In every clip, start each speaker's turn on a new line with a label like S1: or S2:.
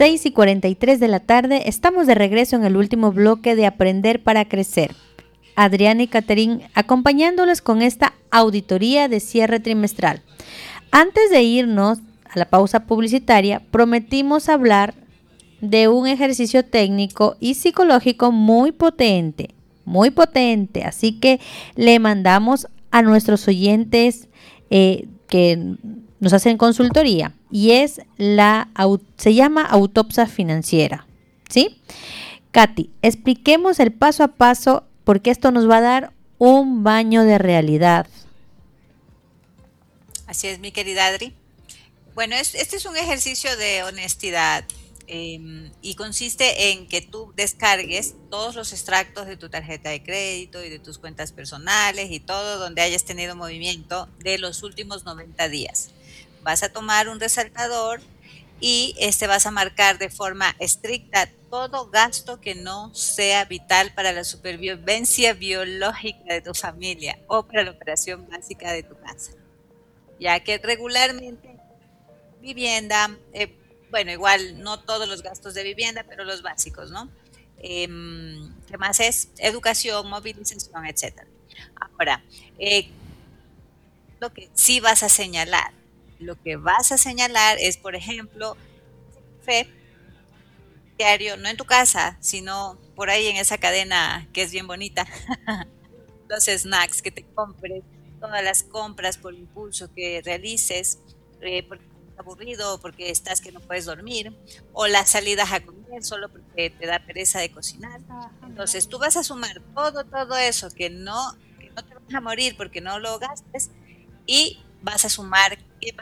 S1: 6:43 de la tarde, estamos de regreso en el último bloque de Aprender para Crecer. Adriana y Catherine acompañándoles con esta auditoría de cierre trimestral. Antes de irnos a la pausa publicitaria, prometimos hablar de un ejercicio técnico y psicológico muy potente, así que le mandamos a nuestros oyentes que nos hacen consultoría y se llama autopsia financiera, ¿sí? Katy, expliquemos el paso a paso porque esto nos va a dar un baño de realidad.
S2: Así es, mi querida Adri. Bueno, este es un ejercicio de honestidad y consiste en que tú descargues todos los extractos de tu tarjeta de crédito y de tus cuentas personales y todo donde hayas tenido movimiento de los últimos 90 días. Vas a tomar un resaltador y vas a marcar de forma estricta todo gasto que no sea vital para la supervivencia biológica de tu familia o para la operación básica de tu casa. Ya que regularmente vivienda, bueno, igual no todos los gastos de vivienda, pero los básicos, ¿no? ¿Qué más es? Educación, movilización, etcétera. Ahora, lo que sí vas a señalar. Lo que vas a señalar es, por ejemplo, café diario, no en tu casa, sino por ahí en esa cadena que es bien bonita. Los snacks que te compres, todas las compras por impulso que realices, porque estás aburrido o porque estás que no puedes dormir, o las salidas a comer solo porque te da pereza de cocinar. Entonces tú vas a sumar todo eso que no te vas a morir porque no lo gastes y vas a sumar qué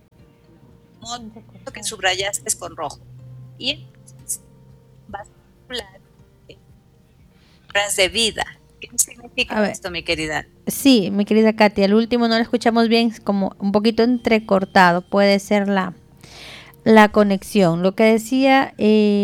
S2: monto que subrayaste con rojo. Y entonces vas a hablar de horas de vida. ¿Qué significa esto, mi querida?
S1: Sí, mi querida Katy, al último no lo escuchamos bien, es como un poquito entrecortado, puede ser la conexión. Lo que decía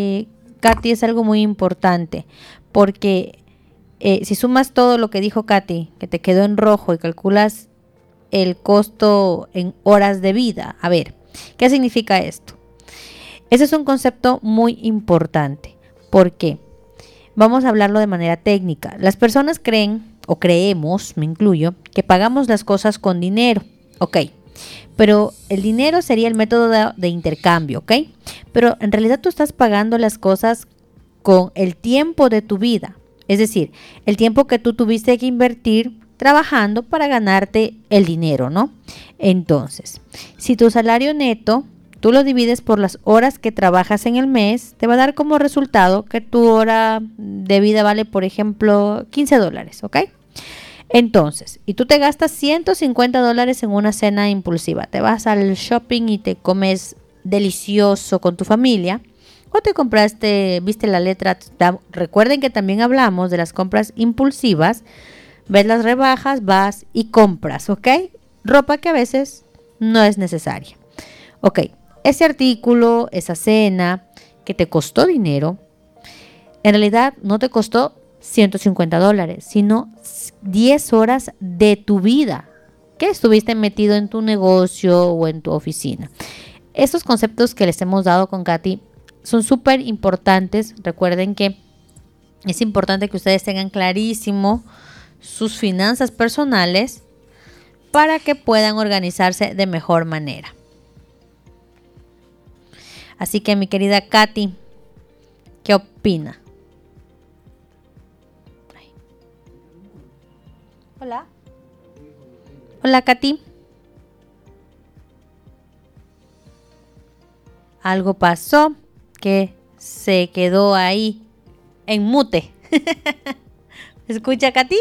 S1: Katy es algo muy importante, porque si sumas todo lo que dijo Katy, que te quedó en rojo y calculas el costo en horas de vida, a ver, ¿qué significa esto? Ese es un concepto muy importante, porque vamos a hablarlo de manera técnica. Las personas creen, o creemos, me incluyo, que pagamos las cosas con dinero, ok, pero el dinero sería el método de intercambio, ok, pero en realidad tú estás pagando las cosas con el tiempo de tu vida, es decir, el tiempo que tú tuviste que invertir trabajando para ganarte el dinero, ¿no? Entonces, si tu salario neto tú lo divides por las horas que trabajas en el mes, te va a dar como resultado que tu hora de vida vale, por ejemplo, $15, ¿ok? Entonces, y tú te gastas $150 en una cena impulsiva, te vas al shopping y te comes delicioso con tu familia, o te compraste, viste la letra, recuerden que también hablamos de las compras impulsivas, ves las rebajas, vas y compras, ¿ok? Ropa que a veces no es necesaria. Ok, ese artículo, esa cena que te costó dinero, en realidad no te costó $150, sino 10 horas de tu vida que estuviste metido en tu negocio o en tu oficina. Estos conceptos que les hemos dado con Katy son súper importantes. Recuerden que es importante que ustedes tengan clarísimo sus finanzas personales para que puedan organizarse de mejor manera. Así que mi querida Katy, ¿qué opina? Hola. Hola, Katy. Algo pasó que se quedó ahí en mute. ¿Escucha, Katy?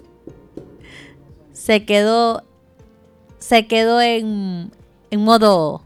S1: Se quedó en modo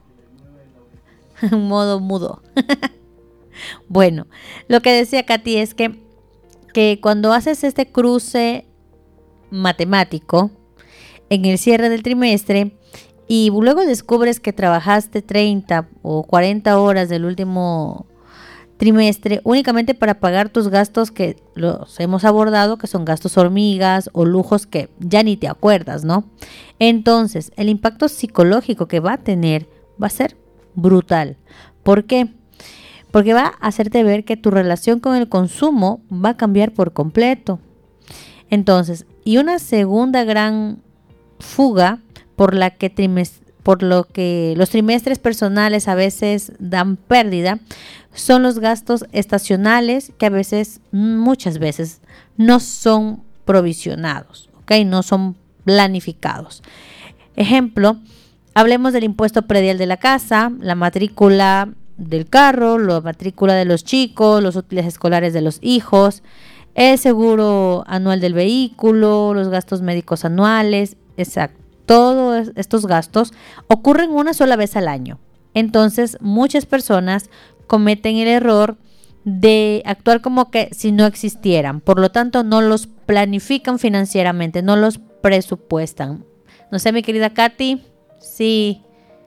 S1: mudo. Bueno, lo que decía Katy es que cuando haces este cruce matemático en el cierre del trimestre y luego descubres que trabajaste 30 o 40 horas del último trimestre únicamente para pagar tus gastos que los hemos abordado, que son gastos hormigas o lujos que ya ni te acuerdas, ¿no? Entonces, el impacto psicológico que va a tener va a ser brutal. ¿Por qué? porque va a hacerte ver que tu relación con el consumo va a cambiar por completo. Entonces, y una segunda gran fuga por lo que los trimestres personales a veces dan pérdida, son los gastos estacionales que muchas veces, no son provisionados, ¿ok? No son planificados. Ejemplo, hablemos del impuesto predial de la casa, la matrícula del carro, la matrícula de los chicos, los útiles escolares de los hijos, el seguro anual del vehículo, los gastos médicos anuales, exacto. Todos estos gastos ocurren una sola vez al año. Entonces, muchas personas cometen el error de actuar como que si no existieran. Por lo tanto, no los planifican financieramente, no los presupuestan. No sé, mi querida Katy, si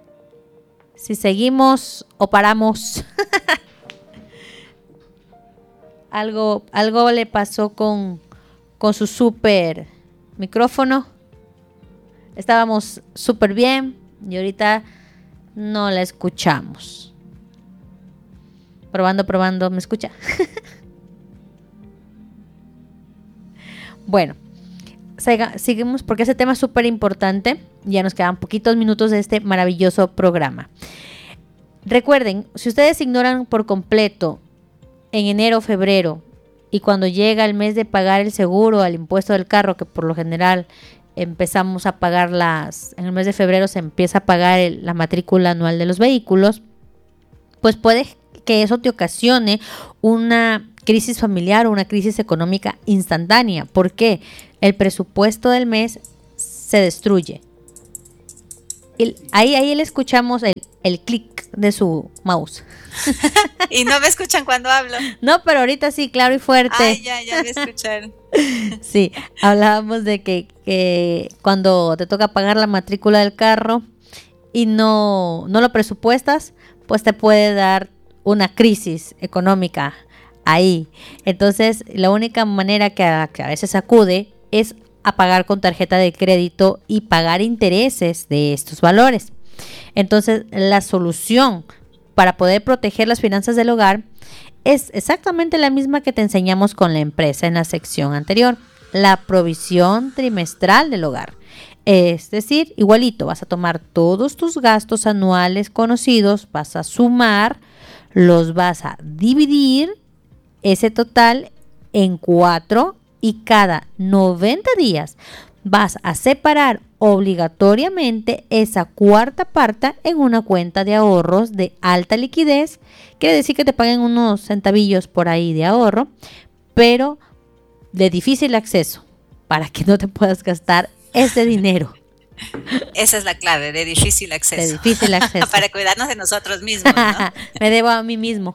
S1: seguimos o paramos. Algo le pasó con su super micrófono. Estábamos súper bien y ahorita no la escuchamos. Probando, ¿me escucha? Bueno, seguimos porque ese tema es súper importante. Ya nos quedan poquitos minutos de este maravilloso programa. Recuerden, si ustedes ignoran por completo en enero o febrero y cuando llega el mes de pagar el seguro, el impuesto del carro, que por lo general empezamos a pagar en el mes de febrero se empieza a pagar la matrícula anual de los vehículos, pues puede que eso te ocasione una crisis familiar o una crisis económica instantánea. ¿Por qué? El presupuesto del mes se destruye. Ahí le escuchamos el clic de su mouse.
S2: Y no me escuchan cuando hablo.
S1: No, pero ahorita sí, claro y fuerte.
S2: Ay, ya me escucharon.
S1: Sí, hablábamos de que cuando te toca pagar la matrícula del carro y no lo presupuestas, pues te puede dar una crisis económica ahí. Entonces, la única manera que a veces acude es a pagar con tarjeta de crédito y pagar intereses de estos valores. Entonces, la solución para poder proteger las finanzas del hogar es exactamente la misma que te enseñamos con la empresa en la sección anterior, la provisión trimestral del hogar. Es decir, igualito, vas a tomar todos tus gastos anuales conocidos, vas a sumar, los vas a dividir ese total en 4 y cada 90 días vas a separar obligatoriamente esa cuarta parte en una cuenta de ahorros de alta liquidez. Quiere decir que te paguen unos centavillos por ahí de ahorro, pero de difícil acceso, para que no te puedas gastar ese dinero.
S2: Esa es la clave, de difícil acceso.
S1: De difícil acceso.
S2: Para cuidarnos de nosotros mismos, ¿no?
S1: Me debo a mí mismo.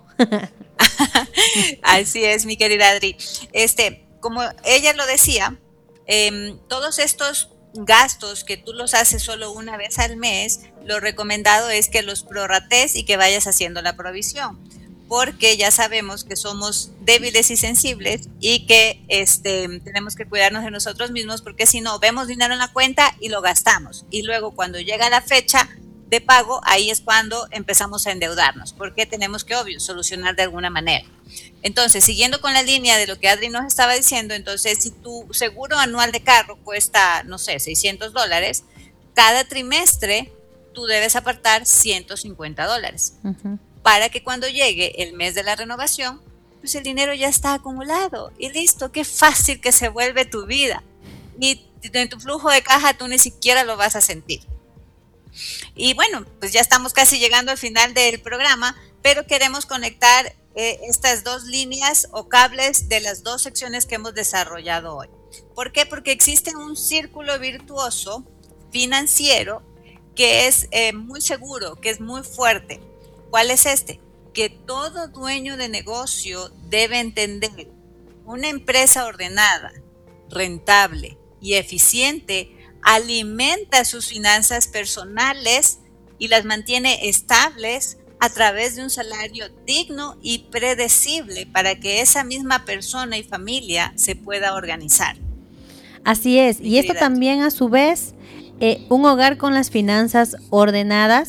S2: Así es, mi querida Adri. Como ella lo decía, todos estos gastos que tú los haces solo una vez al mes, lo recomendado es que los prorrates y que vayas haciendo la provisión, porque ya sabemos que somos débiles y sensibles y que tenemos que cuidarnos de nosotros mismos, porque si no, vemos dinero en la cuenta y lo gastamos, y luego cuando llega la fecha de pago, ahí es cuando empezamos a endeudarnos, porque tenemos que, obvio, solucionar de alguna manera. Entonces, siguiendo con la línea de lo que Adri nos estaba diciendo, entonces, si tu seguro anual de carro cuesta, no sé, $600, cada trimestre tú debes apartar $150 para que cuando llegue el mes de la renovación, pues el dinero ya está acumulado y listo. Qué fácil que se vuelve tu vida. Y en tu flujo de caja tú ni siquiera lo vas a sentir. Y bueno, pues ya estamos casi llegando al final del programa, pero queremos conectar estas dos líneas o cables de las dos secciones que hemos desarrollado hoy. ¿Por qué? Porque existe un círculo virtuoso financiero que es muy seguro, que es muy fuerte. ¿Cuál es este? Que todo dueño de negocio debe entender: una empresa ordenada, rentable y eficiente alimenta sus finanzas personales y las mantiene estables a través de un salario digno y predecible para que esa misma persona y familia se pueda organizar.
S1: Así es, y esto también a su vez, un hogar con las finanzas ordenadas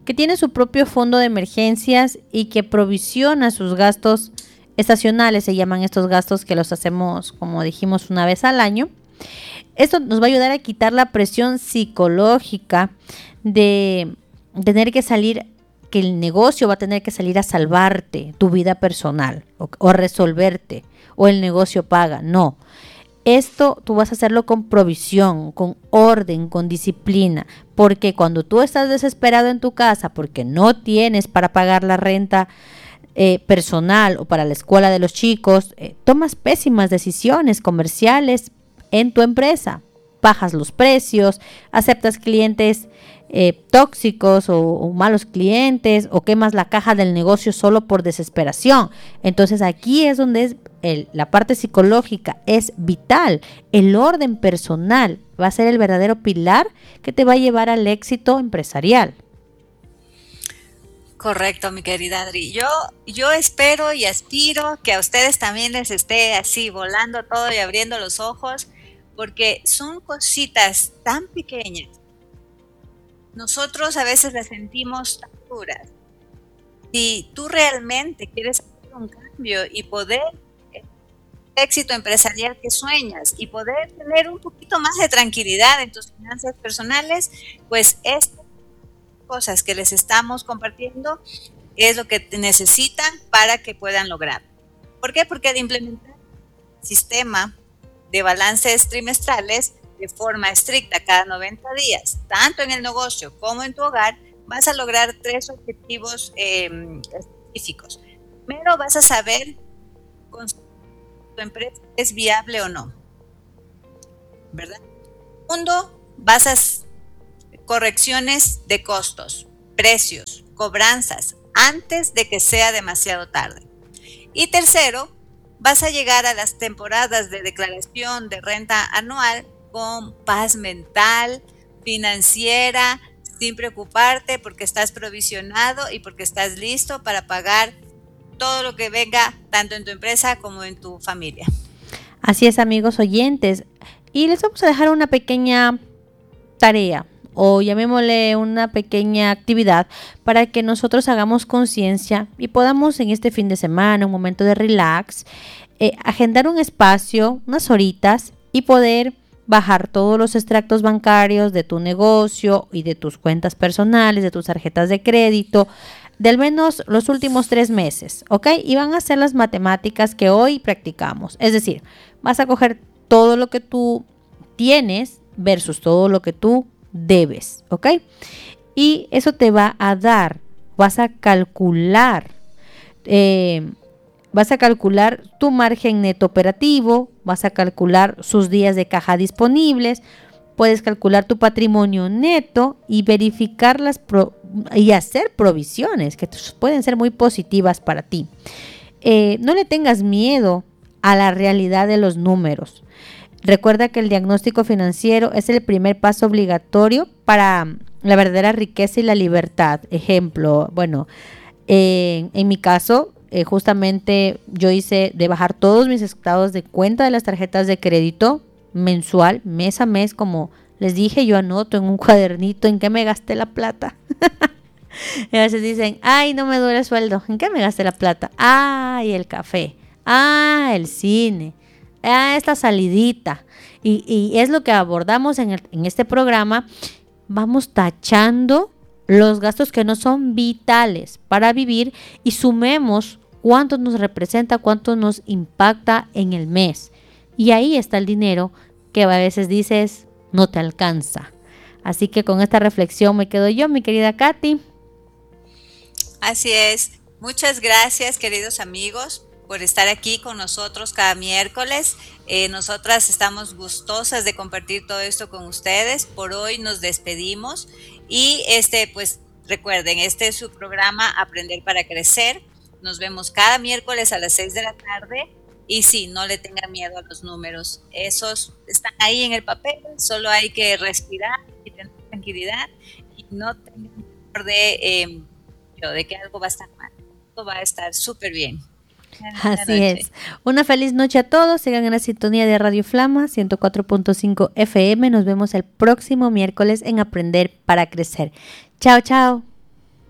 S1: que tiene su propio fondo de emergencias y que provisiona sus gastos estacionales, se llaman estos gastos que los hacemos, como dijimos, una vez al año. Esto nos va a ayudar a quitar la presión psicológica de tener que salir, que el negocio va a tener que salir a salvarte tu vida personal o a resolverte, o el negocio paga. No. Esto tú vas a hacerlo con provisión, con orden, con disciplina, porque cuando tú estás desesperado en tu casa porque no tienes para pagar la renta personal o para la escuela de los chicos, tomas pésimas decisiones comerciales en tu empresa, bajas los precios, aceptas clientes tóxicos o malos clientes, o quemas la caja del negocio solo por desesperación. Entonces aquí es donde la parte psicológica es vital. El orden personal va a ser el verdadero pilar que te va a llevar al éxito empresarial.
S2: Correcto, mi querida Adri. Yo espero y aspiro que a ustedes también les esté así volando todo y abriendo los ojos, porque son cositas tan pequeñas. Nosotros a veces las sentimos tan duras. Si tú realmente quieres hacer un cambio y poder éxito empresarial que sueñas y poder tener un poquito más de tranquilidad en tus finanzas personales, pues estas cosas que les estamos compartiendo es lo que necesitan para que puedan lograr. ¿Por qué? Porque al implementar el sistema de balances trimestrales de forma estricta cada 90 días, tanto en el negocio como en tu hogar, vas a lograr 3 objetivos específicos. Primero, vas a saber si tu empresa es viable o no, ¿verdad? Segundo, vas a correcciones de costos, precios, cobranzas, antes de que sea demasiado tarde. Y tercero, vas a llegar a las temporadas de declaración de renta anual con paz mental, financiera, sin preocuparte porque estás provisionado y porque estás listo para pagar todo lo que venga tanto en tu empresa como en tu familia.
S1: Así es, amigos oyentes. Y les vamos a dejar una pequeña tarea, o llamémosle una pequeña actividad, para que nosotros hagamos conciencia y podamos en este fin de semana, un momento de relax, agendar un espacio, unas horitas, y poder bajar todos los extractos bancarios de tu negocio y de tus cuentas personales, de tus tarjetas de crédito, de al menos los últimos 3 meses, ¿ok? Y van a hacer las matemáticas que hoy practicamos. Es decir, vas a coger todo lo que tú tienes versus todo lo que tú debes, ¿ok? Y eso te va a dar, vas a calcular tu margen neto operativo, vas a calcular sus días de caja disponibles, puedes calcular tu patrimonio neto y verificar y hacer provisiones que pueden ser muy positivas para ti. No le tengas miedo a la realidad de los números. Recuerda que el diagnóstico financiero es el primer paso obligatorio para la verdadera riqueza y la libertad. Ejemplo, bueno, en mi caso, justamente yo hice de bajar todos mis estados de cuenta de las tarjetas de crédito mensual, mes a mes, como les dije, yo anoto en un cuadernito en qué me gasté la plata. Y a veces dicen, ay, no me duele el sueldo, ¿en qué me gasté la plata? Ay, el café, el cine, esta salidita. Y es lo que abordamos en este programa. Vamos tachando los gastos que no son vitales para vivir y sumemos cuánto nos representa, cuánto nos impacta en el mes. Y ahí está el dinero que a veces dices no te alcanza. Así que con esta reflexión me quedo yo, mi querida Katy.
S2: Así es. Muchas gracias, queridos amigos, por estar aquí con nosotros cada miércoles. Nosotras estamos gustosas de compartir todo esto con ustedes. Por hoy nos despedimos y pues recuerden, este es su programa Aprender para Crecer. Nos vemos cada miércoles a las 6 de la tarde y sí, no le tengan miedo a los números. Esos están ahí en el papel, solo hay que respirar y tener tranquilidad y no tengan temor de que algo va a estar mal. Todo va a estar súper bien.
S1: Así es. Una feliz noche a todos. Sigan en la sintonía de Radio Flama 104.5 FM. Nos vemos el próximo miércoles en Aprender para Crecer. Chao, chao.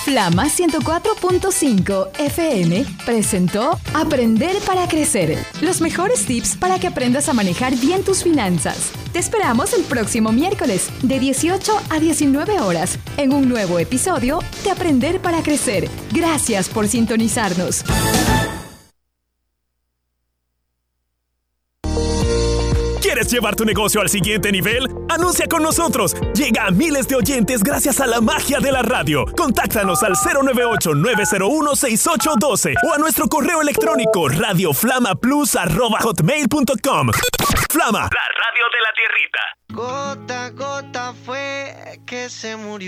S3: Flama 104.5 FM presentó Aprender para Crecer. Los mejores tips para que aprendas a manejar bien tus finanzas. Te esperamos el próximo miércoles de 18 a 19 horas en un nuevo episodio de Aprender para Crecer. Gracias por sintonizarnos.
S4: ¿Quieres llevar tu negocio al siguiente nivel? ¡Anuncia con nosotros! Llega a miles de oyentes gracias a la magia de la radio. Contáctanos al 098-901-6812 o a nuestro correo electrónico radioflamaplus@hotmail.com. Flama, la radio de la tierrita.
S5: Gota a gota fue que se murió.